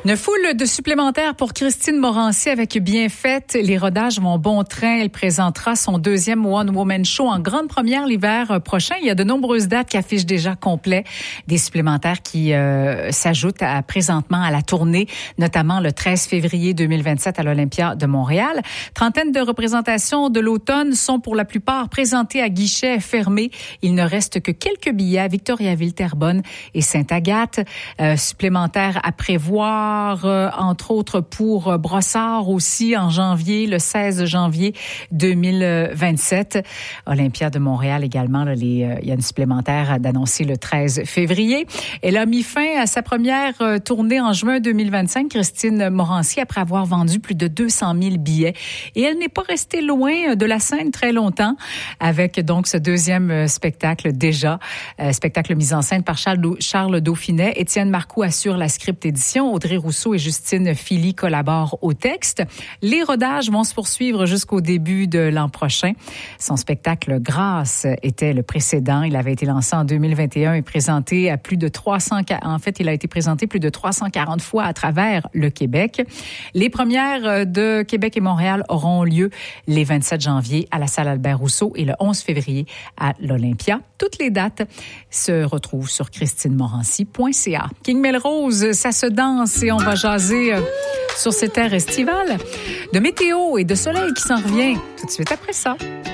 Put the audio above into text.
Une foule de supplémentaires pour Christine Morancy avec Bienfaite. Les rodages vont bon train. Elle présentera son deuxième One Woman Show en grande première l'hiver prochain. Il y a de nombreuses dates qui affichent déjà complet. Des supplémentaires qui s'ajoutent présentement à la tournée, notamment le 13 février 2027 à l'Olympia de Montréal. Trentaine de représentations de l'automne sont pour la plupart présentées à guichet fermé. Il ne reste que quelques billets à Victoriaville, Terrebonne et Sainte-Agathe. Supplémentaires à prévoir, entre autres pour Brossard aussi en janvier, le 16 janvier 2027. Olympia de Montréal également, là, il y a une supplémentaire d'annoncer le 13 février. Elle a mis fin à sa première tournée en juin 2025, Christine Morancy, après avoir vendu plus de 200 000 billets. Et elle n'est pas restée loin de la scène très longtemps avec donc ce deuxième spectacle déjà. Spectacle mis en scène par Charles Dauphinet. Étienne Marcoux assure la script édition. Audrey Rousseau et Justine Philly collaborent au texte. Les rodages vont se poursuivre jusqu'au début de l'an prochain. Son spectacle Grâce était le précédent. Il avait été lancé en 2021 et présenté à plus de 300... En fait, il a été présenté plus de 340 fois à travers le Québec. Les premières de Québec et Montréal auront lieu les 27 janvier à la salle Albert-Rousseau et le 11 février à l'Olympia. Toutes les dates se retrouvent sur christinemorancy.ca. King Melrose, ça se danse et on va jaser sur ces terres estivales de météo et de soleil qui s'en revient tout de suite après ça.